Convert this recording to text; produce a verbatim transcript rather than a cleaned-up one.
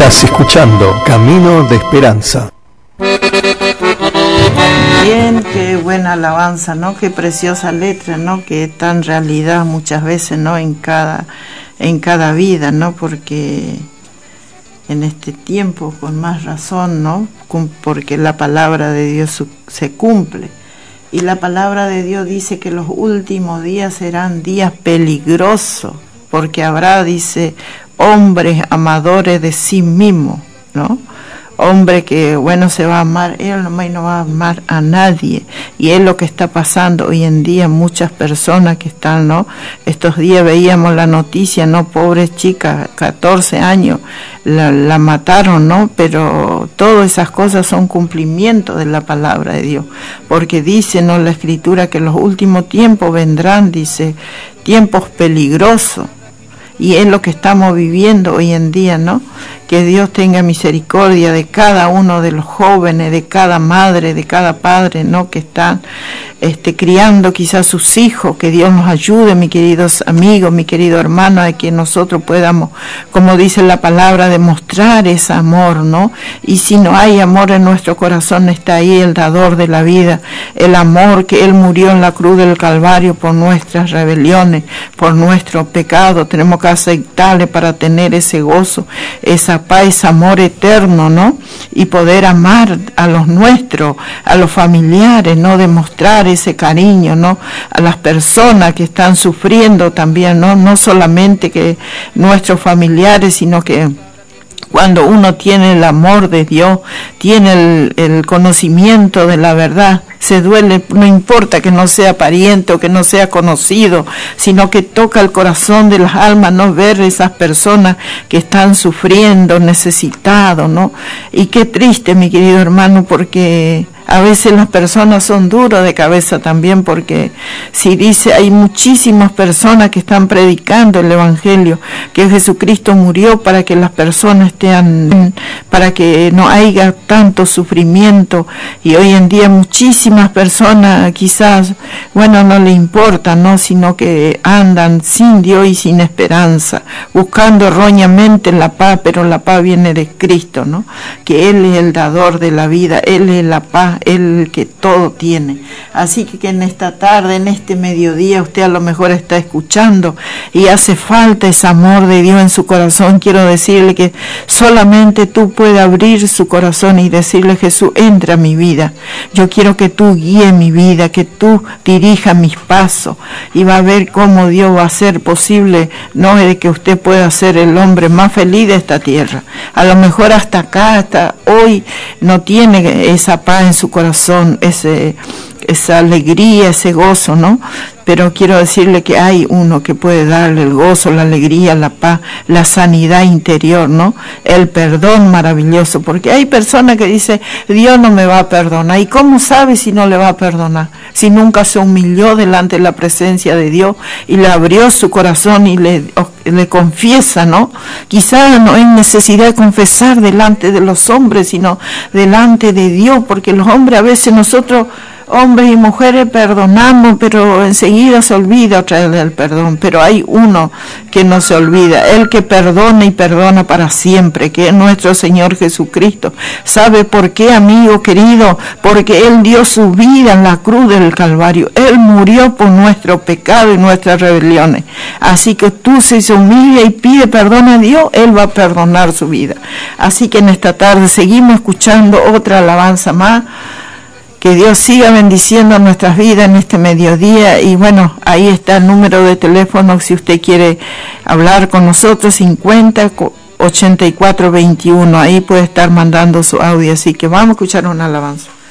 Estás escuchando Camino de Esperanza. Bien, qué buena alabanza, ¿no? Qué preciosa letra, ¿no? Que está en realidad muchas veces, ¿no? En cada, en cada vida, ¿no? Porque en este tiempo, con más razón, ¿no? Porque la palabra de Dios se cumple. Y la palabra de Dios dice que los últimos días serán días peligrosos, porque habrá, dice, hombres amadores de sí mismos, ¿no? Hombre que, bueno, se va a amar él nomás y no va a amar a nadie. Y es lo que está pasando hoy en día. Muchas personas que están, ¿no? Estos días veíamos la noticia, ¿no? Pobre chica, catorce años, la, la mataron, ¿no? Pero todas esas cosas son cumplimiento de la palabra de Dios. Porque dice, ¿no? La Escritura que en los últimos tiempos vendrán, dice, tiempos peligrosos. Y es lo que estamos viviendo hoy en día, ¿no? Que Dios tenga misericordia de cada uno de los jóvenes, de cada madre, de cada padre, ¿no? Que están este, criando quizás sus hijos. Que Dios nos ayude, mis queridos amigos, mi querido hermano, a que nosotros podamos, como dice la palabra, demostrar ese amor, ¿no? Y si no hay amor en nuestro corazón, está ahí el dador de la vida, el amor que Él murió en la cruz del Calvario por nuestras rebeliones, por nuestro pecado. Tenemos que aceptarle para tener ese gozo, esa paz, ese amor eterno, ¿no? Y poder amar a los nuestros, a los familiares, ¿no? Demostrar ese cariño, ¿no? A las personas que están sufriendo también, ¿no? No solamente que nuestros familiares, sino que cuando uno tiene el amor de Dios, tiene el, el conocimiento de la verdad, se duele, no importa que no sea pariente o que no sea conocido, sino que toca el corazón de las almas, no ver esas personas que están sufriendo, necesitados, ¿no? Y qué triste, mi querido hermano, porque a veces las personas son duras de cabeza también, porque si dice, hay muchísimas personas que están predicando el Evangelio, que Jesucristo murió para que las personas estén, para que no haya tanto sufrimiento, y hoy en día muchísimas personas quizás, bueno, no le importa, ¿no? Sino que andan sin Dios y sin esperanza, buscando erróneamente la paz, pero la paz viene de Cristo, ¿no? Que Él es el dador de la vida, Él es la paz, Él que todo tiene. Así que, que en esta tarde, en este mediodía, usted a lo mejor está escuchando y hace falta ese amor de Dios en su corazón. Quiero decirle que solamente tú puedes abrir su corazón y decirle: Jesús, entra a mi vida. Yo quiero que tú guíes mi vida, que tú dirijas mis pasos, y va a ver cómo Dios va a hacer posible, no es de que usted pueda ser el hombre más feliz de esta tierra. A lo mejor hasta acá, hasta hoy, no tiene esa paz en su corazón, ese, esa alegría, ese gozo, ¿no? Pero quiero decirle que hay uno que puede darle el gozo, la alegría, la paz, la sanidad interior, ¿no? El perdón maravilloso, porque hay personas que dicen: Dios no me va a perdonar. ¿Y cómo sabe si no le va a perdonar? Si nunca se humilló delante de la presencia de Dios y le abrió su corazón y le, le confiesa, ¿no? Quizás no hay necesidad de confesar delante de los hombres, sino delante de Dios, porque los hombres, a veces nosotros, hombres y mujeres, perdonamos, pero enseguida se olvida otra vez del perdón. Pero hay uno que no se olvida, el que perdona y perdona para siempre, que es nuestro Señor Jesucristo. ¿Sabe por qué, amigo querido? Porque Él dio su vida en la cruz del Calvario. Él murió por nuestro pecado y nuestras rebeliones. Así que tú, si se humilla y pide perdón a Dios, Él va a perdonar su vida. Así que en esta tarde seguimos escuchando otra alabanza más. Que Dios siga bendiciendo nuestras vidas en este mediodía. Y bueno, ahí está el número de teléfono si usted quiere hablar con nosotros, cincuenta ochenta y cuatro veintiuno. Ahí puede estar mandando su audio. Así que vamos a escuchar una alabanza.